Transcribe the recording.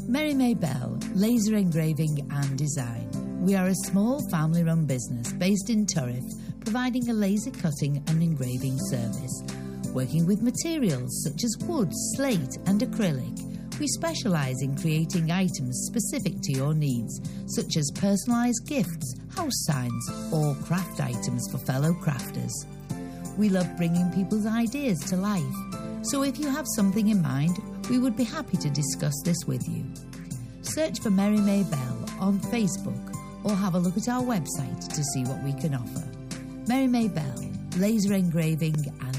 Mary May Bell, Laser Engraving and Design. We are a small family-run business based in Turriff, providing a laser cutting and engraving service. Working with materials such as wood, slate and acrylic, we specialise in creating items specific to your needs, such as personalised gifts, house signs or craft items for fellow crafters. We love bringing people's ideas to life, so if you have something in mind, we would be happy to discuss this with you. Search for Mary May Bell on Facebook or have a look at our website to see what we can offer. Mary May Bell, Laser Engraving and